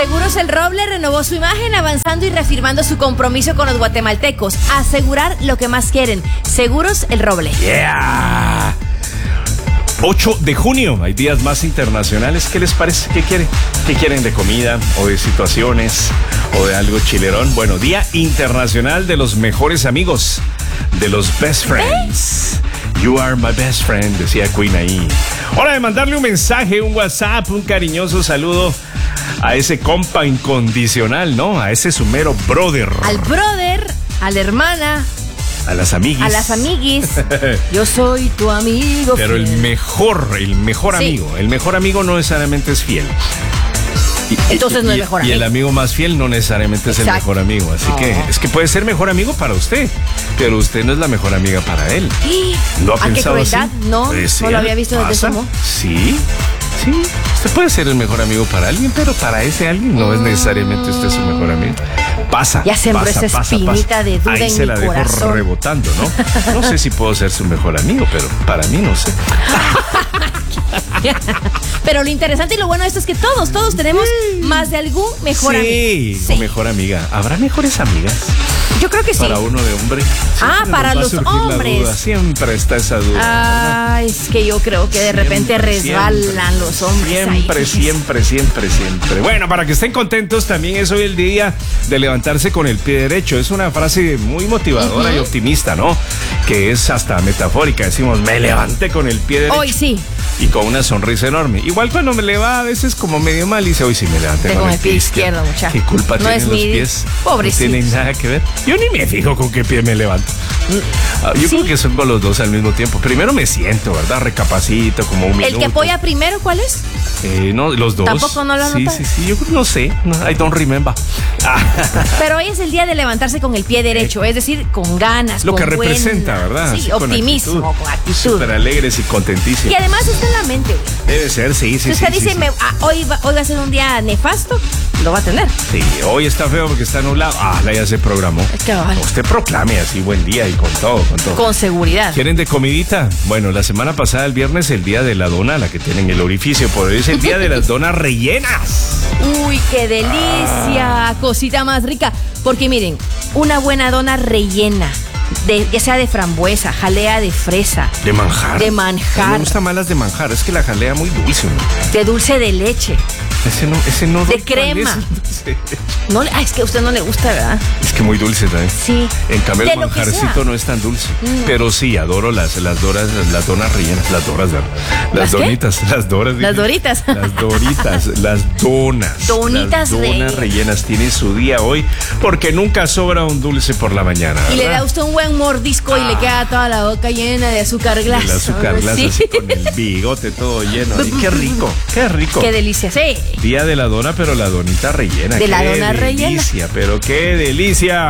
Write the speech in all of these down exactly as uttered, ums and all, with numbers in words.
Seguros El Roble renovó su imagen avanzando y reafirmando su compromiso con los guatemaltecos. Asegurar lo que más quieren. Seguros El Roble. Yeah. ocho de junio, hay días más internacionales. ¿Qué les parece? ¿Qué quieren? ¿Qué quieren de comida o de situaciones o de algo chilerón? Bueno, Día Internacional de los Mejores Amigos, de los Best Friends. You are my best friend, decía Queen ahí. Hora de mandarle un mensaje, un WhatsApp, un cariñoso saludo a ese compa incondicional, ¿no? A ese sumero brother. Al brother, a la hermana, a las amiguis. a las amiguis. Yo soy tu amigo. Pero fiel. el mejor, el mejor Sí. amigo, el mejor amigo no necesariamente es fiel. Y, Entonces no es y- mejor Y amigo. el amigo más fiel no necesariamente es el Exacto. mejor amigo. Así No. que es que puede ser mejor amigo para usted, pero usted no es la mejor amiga para él. ¿Lo ha ¿A qué pensado crueldad? así? No, Puede no ser, lo había visto desde pasa. ese modo. Sí, sí. Usted puede ser el mejor amigo para alguien, pero para ese alguien no es necesariamente usted su mejor amigo. Pasa. Ya sembró pasa, esa pasa, espinita pasa. de duda Ahí en se mi la dejo corazón. rebotando, ¿no? No sé si puedo ser su mejor amigo, pero para mí no sé. Pero lo interesante y lo bueno de esto es que todos, todos tenemos más de algún mejor sí, amigo. o mejor amiga. ¿Habrá mejores amigas? Yo creo que sí. Para uno de hombre. Ah, Siempre para nos va a los surgir la hombres. duda. Siempre está esa duda. ¿verdad? Ay, es que yo creo que de repente Siempre, resbalan siempre. los hombres. Siempre, ahí. siempre, siempre, siempre. Bueno, para que estén contentos, también es hoy el día de levantarse con el pie derecho. Es una frase muy motivadora Uh-huh. y optimista, ¿no? Que es hasta metafórica. Decimos, me levanté con el pie derecho. Hoy sí. Y con una sonrisa enorme. Igual cuando me le va a veces como medio mal, dice, hoy sí me levanté Tengo con el el pie pie izquierdo, muchacho. ¿Qué culpa No tienen es los mi- pies? Pobrecito. No tienen nada que ver. Yo ni me fijo con qué pie me levanto. Ah, Yo Sí. creo que son con los dos al mismo tiempo. Primero me siento, ¿verdad? Recapacito como un minuto. ¿El que apoya primero cuál es? Eh, no, los dos. ¿Tampoco no lo Sí, notas? sí, sí. Yo no sé. No, I don't remember. Ah, Pero hoy es el día de levantarse con el pie derecho, es decir, con ganas, lo con que buena- representa, ¿verdad? Sí, Así, con optimismo, actitud. con actitud. Súper alegres y contentísimos. Y además está en la mente, güey. Debe ser, sí, sí, Si sí. usted sí, dice, sí. me- ah, hoy, va, hoy va a ser un día nefasto, lo va a tener. Sí, hoy está feo porque está nublado. Ah, la ya se programó. Qué vale. Usted proclame así buen día y con todo, con todo. Con seguridad. ¿Quieren de comidita? Bueno, la semana pasada, el viernes, el día de la dona, la que tienen el orificio, por hoy es el día de las donas rellenas. Uy, qué delicia, cosita más rica. Porque miren, una buena dona rellena, de, ya sea de frambuesa, jalea de fresa, De manjar. De A mí manjar. me gustan más las de manjar, es que la jalea muy dulce. ¿No? de dulce de leche. Ese no, ese no. De ¿cuál crema. es? Sí. No, le- ah, es que a usted no le gusta, ¿verdad? Es que muy dulce también. Sí. En cambio, De el lo que manjarcito sea. no es tan dulce. Mm. Pero sí, adoro las, las doras, las donas rellenas. Las doras, ¿verdad? Las, ¿Las qué? donitas, las doras. Las dije. doritas. Las doritas, las donas. Donitas Las donas de- rellenas tienen su día hoy porque nunca sobra un dulce por la mañana. Y le ¿verdad? da usted un buen mordisco y le queda toda la boca llena de azúcar glass. El azúcar glass Sí. así con el bigote todo lleno. Ay, qué rico, qué rico. Qué delicia, sí. Día de la dona, pero la donita rellena. De la Qué dona rellena. delicia, pero qué delicia.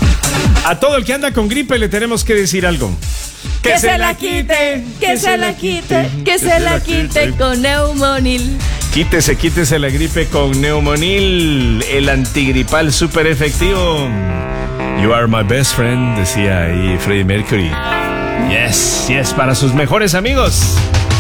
A todo el que anda con gripe le tenemos que decir algo. Que se la quite, que se la quite, que se la quite con Neumonil. Quítese, quítese la gripe con Neumonil, el antigripal súper efectivo. You are my best friend, decía ahí Freddie Mercury. Yes, yes, para sus mejores amigos.